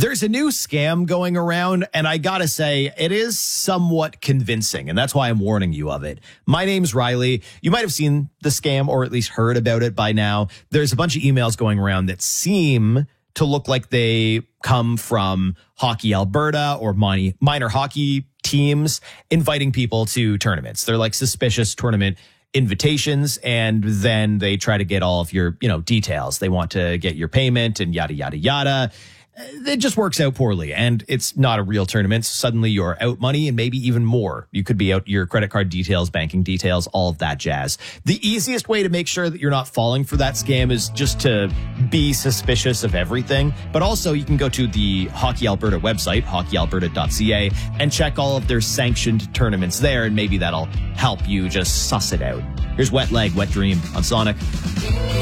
There's a new scam going around, and I gotta say, it is somewhat convincing, and that's why I'm warning you of it. My name's Riley. You might have seen the scam or at least heard about it by now. There's a bunch of emails going around that seem to look like they come from Hockey Alberta or minor hockey teams inviting people to tournaments. They're like suspicious tournament invitations, and then they try to get all of your, details. They want to get your payment and yada, yada, yada. It just works out poorly, and it's not a real tournament. Suddenly you're out money and maybe even more. You could be out your credit card details, banking details, all of that jazz. The easiest way to make sure that you're not falling for that scam is just to be suspicious of everything. But also you can go to the Hockey Alberta website, hockeyalberta.ca, and check all of their sanctioned tournaments there, and maybe that'll help you just suss it out. Here's Wet Leg, Wet Dream on Sonic.